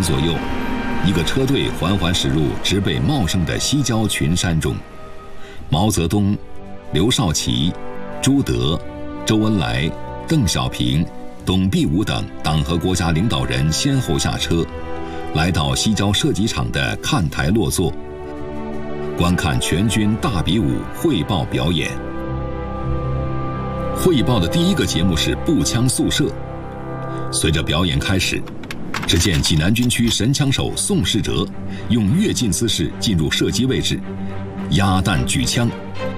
左右，一个车队缓缓驶入植被茂盛的西郊群山中。毛泽东、刘少奇、朱德、周恩来、邓小平、董必武等党和国家领导人先后下车，来到西郊射击场的看台落座，观看全军大比武汇报表演。汇报的第一个节目是步枪速射。随着表演开始，只见济南军区神枪手宋世哲用跃进姿势进入射击位置，压弹举枪。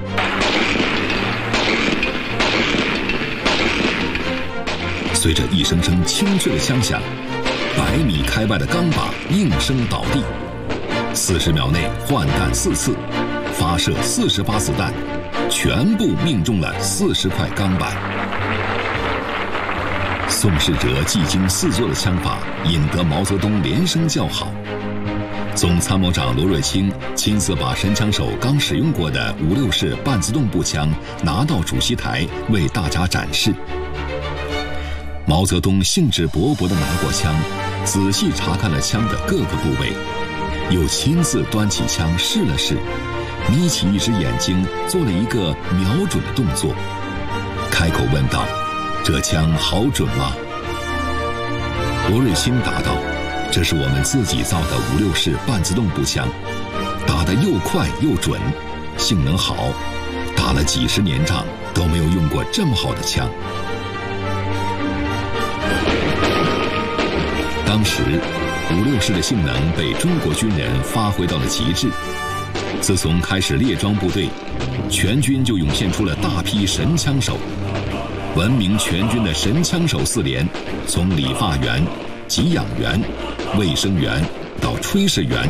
随着一声声清脆的枪响，100米开外的钢靶应声倒地。40秒内换弹4次，发射48子弹，全部命中了40块钢板。宋世哲技惊四座的枪法引得毛泽东连声叫好。总参谋长罗瑞卿亲自把神枪手刚使用过的56式半自动步枪拿到主席台为大家展示。毛泽东兴致勃勃地拿过枪，仔细查看了枪的各个部位，又亲自端起枪试了试，眯起一只眼睛做了一个瞄准的动作，开口问道：“这枪好准吗？”罗瑞卿答道：“这是我们自己造的56式半自动步枪，打得又快又准，性能好，打了几十年仗都没有用过这么好的枪。”当时56式的性能被中国军人发挥到了极致。自从开始列装部队，全军就涌现出了大批神枪手。闻名全军的神枪手4连，从理发员、给养员、卫生员到炊事员。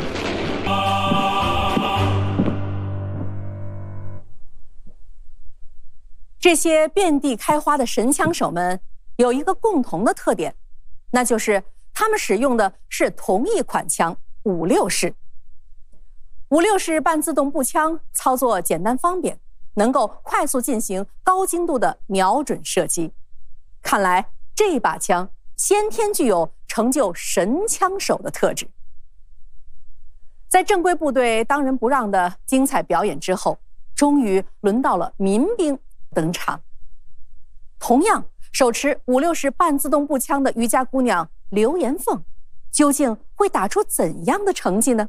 这些遍地开花的神枪手们有一个共同的特点，那就是他们使用的是同一款枪56式。56式半自动步枪操作简单方便，能够快速进行高精度的瞄准射击。看来这把枪先天具有成就神枪手的特质。在正规部队当仁不让的精彩表演之后，终于轮到了民兵登场。同样手持56式半自动步枪的渔家姑娘刘延凤，究竟会打出怎样的成绩呢？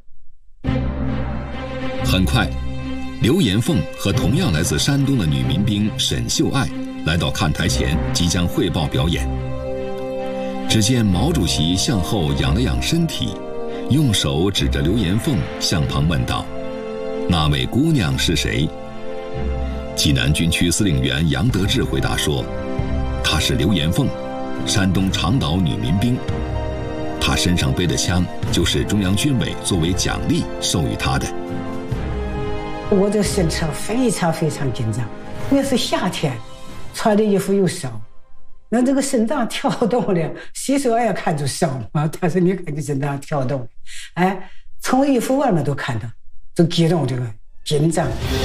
很快，刘延凤和同样来自山东的女民兵沈秀爱来到看台前，即将汇报表演。只见毛主席向后仰了仰身体，用手指着刘延凤，向旁问道：“那位姑娘是谁？”济南军区司令员杨得志回答说：“她是刘延凤，山东长岛女民兵。她身上背的枪就是中央军委作为奖励授予她的。” 我这心情非常非常紧张，那是夏天，穿的衣服又少，那这个心脏跳动了，洗手也看就少嘛，但是你看这心脏跳动，哎，从衣服外面都看到，就激动这个紧张。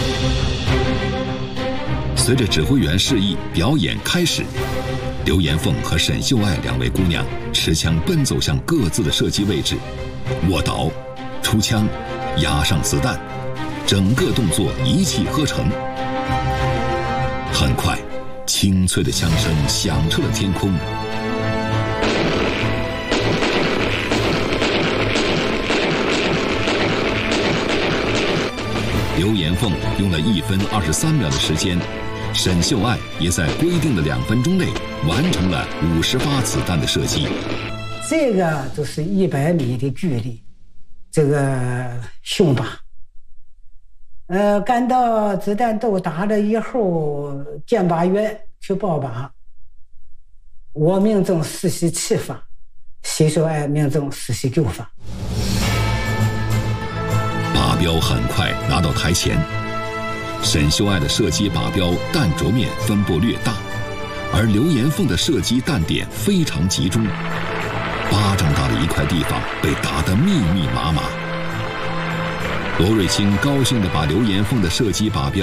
随着指挥员示意，表演开始。刘延凤和沈秀爱2位姑娘持枪奔走向各自的射击位置，卧倒、出枪、压上子弹，整个动作一气呵成。很快，清脆的枪声响彻了天空。刘延凤用了1分23秒的时间，沈秀爱也在规定的2分钟内完成了50发子弹的射击。 这个就是100米的距离，这个胸靶。赶到子弹都打了以后，箭靶员去报靶，我命中47发，沈秀爱命中49发。 靶标很快拿到台前，沈秀爱的射击靶标弹着面分布略大，而刘延凤的射击弹点非常集中，巴掌大的一块地方被打得密密麻麻。罗瑞卿高兴地把刘延凤的射击靶标